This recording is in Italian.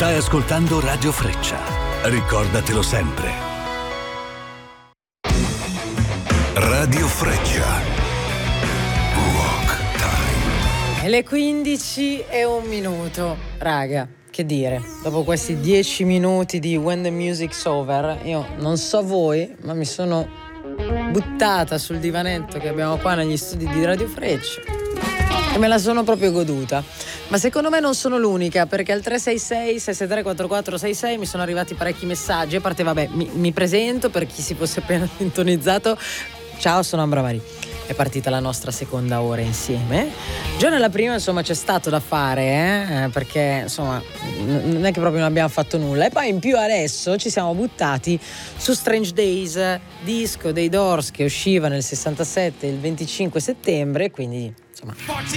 Stai ascoltando Radio Freccia. Ricordatelo sempre. Radio Freccia. Rock Time. E le 15:01, raga, che dire, dopo questi 10 minuti di When the Music's Over, io non so voi, ma mi sono buttata sul divanetto che abbiamo qua negli studi di Radio Freccia e me la sono proprio goduta. Ma secondo me non sono l'unica, perché al 366-663-4466 mi sono arrivati parecchi messaggi. A parte, vabbè, mi presento per chi si fosse appena sintonizzato. Ciao, sono Ambra Marie. È partita la nostra seconda ora insieme. Già nella prima, insomma, c'è stato da fare, perché, insomma, non è che proprio non abbiamo fatto nulla. E poi in più adesso ci siamo buttati su Strange Days, disco dei Doors che usciva nel 67 il 25 settembre, quindi, insomma,